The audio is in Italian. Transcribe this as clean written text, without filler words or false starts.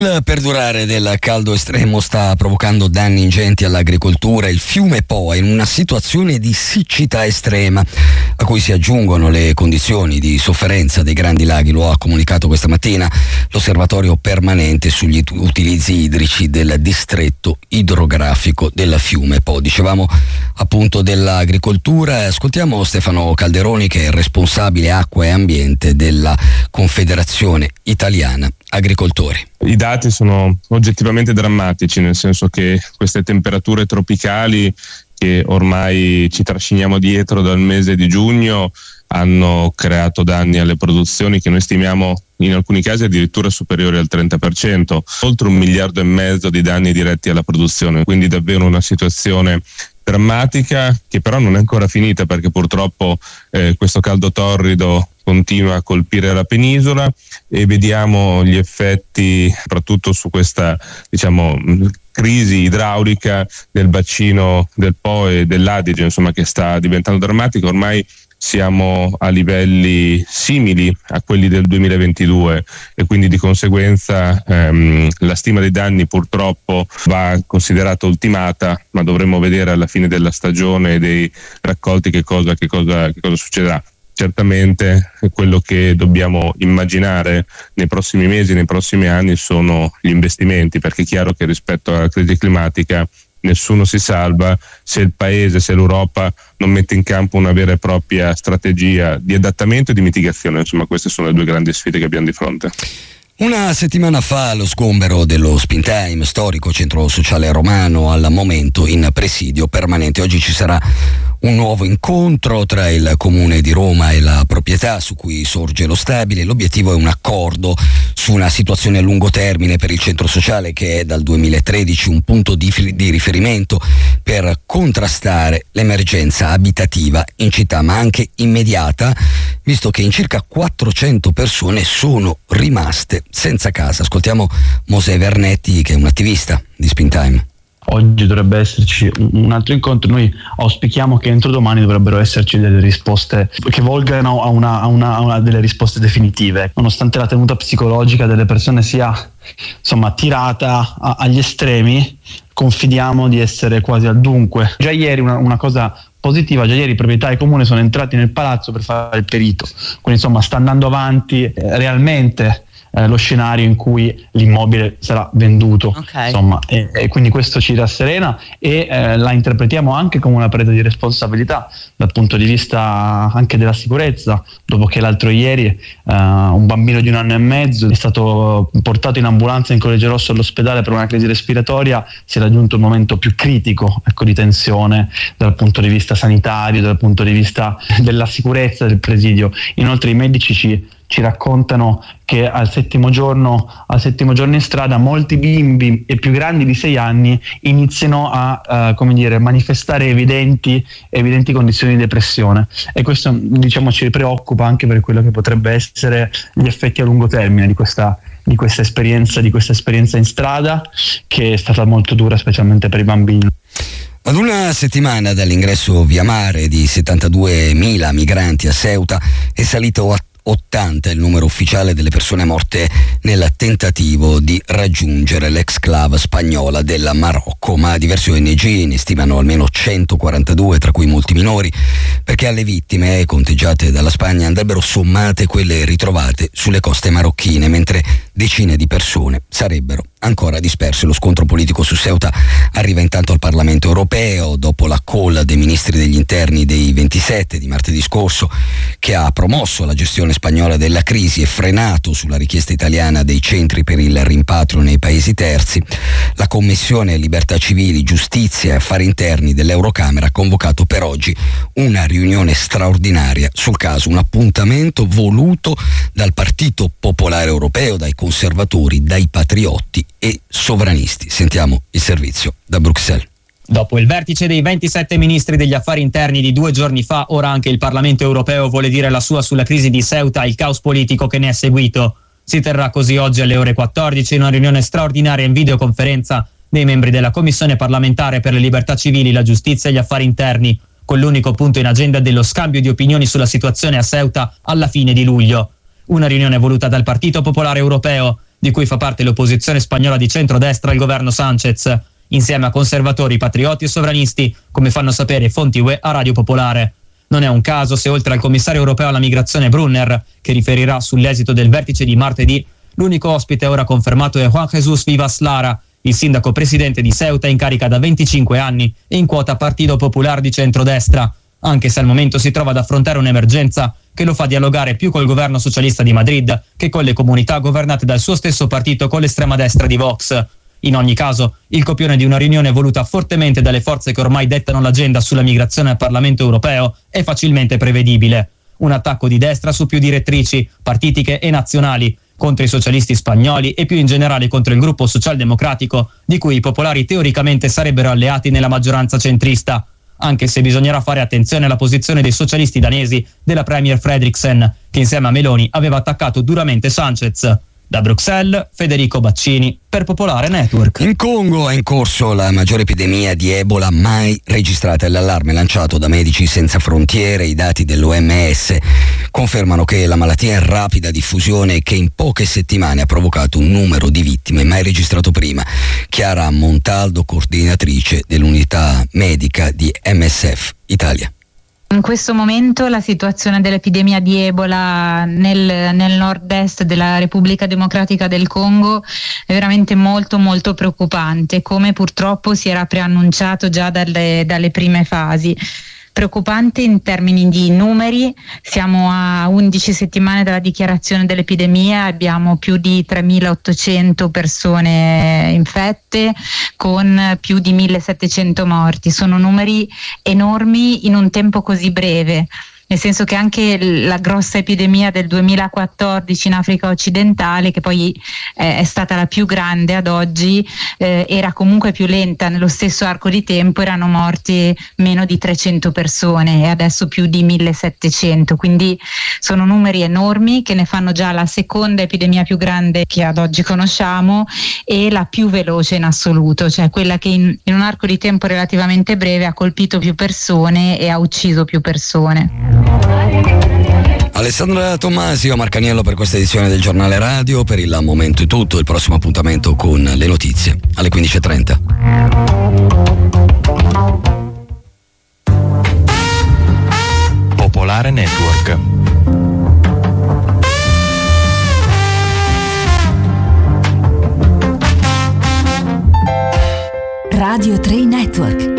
Il perdurare del caldo estremo sta provocando danni ingenti all'agricoltura. Il fiume Po è in una situazione di siccità estrema, a cui si aggiungono le condizioni di sofferenza dei grandi laghi. Lo ha comunicato questa mattina l'osservatorio permanente sugli utilizzi idrici del distretto idrografico del fiume Po. Dicevamo appunto dell'agricoltura. Ascoltiamo Stefano Calderoni, che è il responsabile acqua e ambiente della Confederazione Italiana Agricoltori. I dati sono oggettivamente drammatici, nel senso che queste temperature tropicali che ormai ci trasciniamo dietro dal mese di giugno hanno creato danni alle produzioni che noi stimiamo in alcuni casi addirittura superiori al 30%, oltre 1,5 miliardi di danni diretti alla produzione, quindi davvero una situazione drammatica che però non è ancora finita, perché purtroppo questo caldo torrido continua a colpire la penisola e vediamo gli effetti soprattutto su questa crisi idraulica del bacino del Po e dell'Adige, che sta diventando drammatica. Ormai siamo a livelli simili a quelli del 2022 e quindi di conseguenza la stima dei danni purtroppo va considerata ultimata, ma dovremo vedere alla fine della stagione dei raccolti che cosa succederà. Certamente quello che dobbiamo immaginare nei prossimi mesi, nei prossimi anni sono gli investimenti, perché è chiaro che rispetto alla crisi climatica nessuno si salva se il Paese, se l'Europa non mette in campo una vera e propria strategia di adattamento e di mitigazione. Queste sono le due grandi sfide che abbiamo di fronte. Una settimana fa allo sgombero dello Spintime, storico centro sociale romano, al momento in presidio permanente. Oggi ci sarà un nuovo incontro tra il Comune di Roma e la proprietà su cui sorge lo stabile. L'obiettivo è un accordo su una situazione a lungo termine per il centro sociale, che è dal 2013 un punto di riferimento per contrastare l'emergenza abitativa in città, ma anche immediata, visto che in circa 400 persone sono rimaste senza casa. Ascoltiamo Mosè Vernetti, che è un attivista di Spintime. Oggi dovrebbe esserci un altro incontro. Noi auspichiamo che entro domani dovrebbero esserci delle risposte che volgano a una delle risposte definitive, nonostante la tenuta psicologica delle persone sia tirata agli estremi. Confidiamo di essere quasi al dunque. Già ieri una cosa positiva, già ieri i proprietari comune sono entrati nel palazzo per fare il perito, quindi sta andando avanti realmente lo scenario in cui l'immobile sarà venduto. Okay. E quindi questo ci rasserena e la interpretiamo anche come una presa di responsabilità dal punto di vista anche della sicurezza, dopo che l'altro ieri un bambino di 1 anno e mezzo è stato portato in ambulanza in Collegio Rosso all'ospedale per una crisi respiratoria. Si è raggiunto il momento più critico di tensione dal punto di vista sanitario, dal punto di vista della sicurezza del presidio. Inoltre i medici ci raccontano che al settimo giorno in strada molti bimbi e più grandi di 6 anni iniziano a manifestare evidenti condizioni di depressione, e questo ci preoccupa anche per quello che potrebbe essere gli effetti a lungo termine di questa esperienza in strada, che è stata molto dura specialmente per i bambini. Ad una settimana dall'ingresso via mare di 72.000 migranti a Ceuta è salito a 80 il numero ufficiale delle persone morte nel tentativo di raggiungere l'exclave spagnola del Marocco, ma diverse ONG ne stimano almeno 142, tra cui molti minori, perché alle vittime conteggiate dalla Spagna andrebbero sommate quelle ritrovate sulle coste marocchine, mentre decine di persone sarebbero ancora disperse. Lo scontro politico su Ceuta arriva intanto al Parlamento europeo dopo la call dei ministri degli interni dei 27 di martedì scorso, che ha promosso la gestione spagnola della crisi e frenato sulla richiesta italiana dei centri per il rimpatrio nei paesi terzi. La Commissione Libertà Civili, Giustizia e Affari Interni dell'Eurocamera ha convocato per oggi una riunione straordinaria sul caso, un appuntamento voluto dal Partito Popolare Europeo, dai conservatori, dai patriotti e sovranisti. Sentiamo il servizio da Bruxelles. Dopo il vertice dei 27 ministri degli affari interni di 2 giorni fa, ora anche il Parlamento europeo vuole dire la sua sulla crisi di Ceuta e il caos politico che ne è seguito. Si terrà così oggi alle ore 14 una riunione straordinaria in videoconferenza dei membri della Commissione parlamentare per le libertà civili, la giustizia e gli affari interni, con l'unico punto in agenda dello scambio di opinioni sulla situazione a Ceuta alla fine di luglio. Una riunione voluta dal Partito Popolare Europeo, di cui fa parte l'opposizione spagnola di centrodestra al governo Sánchez, insieme a conservatori, patrioti e sovranisti, come fanno sapere fonti UE a Radio Popolare. Non è un caso se oltre al commissario europeo alla migrazione Brunner, che riferirà sull'esito del vertice di martedì, l'unico ospite ora confermato è Juan Jesús Vivas Lara, il sindaco presidente di Ceuta in carica da 25 anni e in quota Partito Popular di centrodestra, anche se al momento si trova ad affrontare un'emergenza che lo fa dialogare più col governo socialista di Madrid che con le comunità governate dal suo stesso partito con l'estrema destra di Vox. In ogni caso, il copione di una riunione voluta fortemente dalle forze che ormai dettano l'agenda sulla migrazione al Parlamento europeo è facilmente prevedibile. Un attacco di destra su più direttrici, partitiche e nazionali, contro i socialisti spagnoli e più in generale contro il gruppo socialdemocratico, di cui i popolari teoricamente sarebbero alleati nella maggioranza centrista, anche se bisognerà fare attenzione alla posizione dei socialisti danesi della premier Fredriksen, che insieme a Meloni aveva attaccato duramente Sánchez. Da Bruxelles, Federico Baccini, per Popolare Network. In Congo è in corso la maggiore epidemia di Ebola mai registrata. L'allarme lanciato da Medici Senza Frontiere, i dati dell'OMS confermano che la malattia è in rapida diffusione e che in poche settimane ha provocato un numero di vittime mai registrato prima. Chiara Montaldo, coordinatrice dell'unità medica di MSF Italia. In questo momento la situazione dell'epidemia di Ebola nel nord-est della Repubblica Democratica del Congo è veramente molto molto preoccupante, come purtroppo si era preannunciato già dalle prime fasi. Preoccupante in termini di numeri, siamo a 11 settimane dalla dichiarazione dell'epidemia, abbiamo più di 3.800 persone infette con più di 1.700 morti. Sono numeri enormi in un tempo così breve, nel senso che anche la grossa epidemia del 2014 in Africa occidentale, che poi è stata la più grande ad oggi, era comunque più lenta, nello stesso arco di tempo erano morti meno di 300 persone e adesso più di 1.700, quindi sono numeri enormi che ne fanno già la seconda epidemia più grande che ad oggi conosciamo e la più veloce in assoluto, cioè quella che in un arco di tempo relativamente breve ha colpito più persone e ha ucciso più persone. Alessandra Tommasi o Marcaniello per questa edizione del Giornale Radio. Per il momento è tutto, il prossimo appuntamento con le notizie alle 15:30. Popolare Network. Radio 3 Network.